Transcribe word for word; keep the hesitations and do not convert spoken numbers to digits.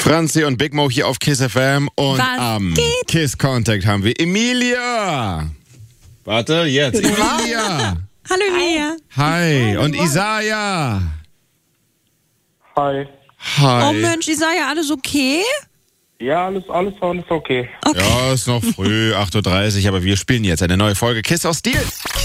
Franzi und Big Mo hier auf Kiss F M und Was am geht? Kiss Contact haben wir Emilia. Warte, jetzt. Emilia. Hallo Emilia. Hi. Und Isaiah. Hi. Hi. Oh Mensch, Isaiah, alles okay? Ja, alles, alles, alles okay. Okay. Ja, ist noch früh, acht Uhr dreißig, aber wir spielen jetzt eine neue Folge Kiss aus Stil.